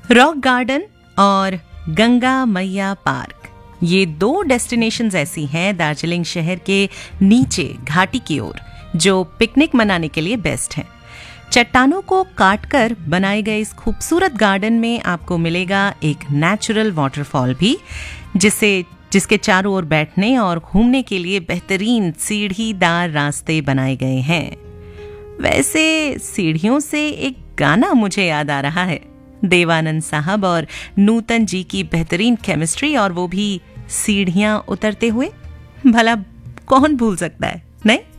Rock garden और गंगा मैया park, ये 2 डेस्टिनेशंस ऐसी हैं दार्जिलिंग शहर के नीचे घाटी की ओर जो पिकनिक मनाने के लिए बेस्ट हैं। चट्टानों को काटकर बनाए गए खूबसूरत गार्डन में आपको मिलेगा एक नेचुरल वाटरफॉल भी, जिसके चारों ओर बैठने और घूमने के लिए बेहतरीन सीढ़ीदार रास्ते बनाए गए हैं। वैसे सीढ़ियों से एक गाना मुझे याद आ रहा है, देवानंद साहब और नूतन जी की बेहतरीन केमिस्ट्री, और वो भी सीढ़ियां उतरते हुए। भला कौन भूल सकता है, नहीं?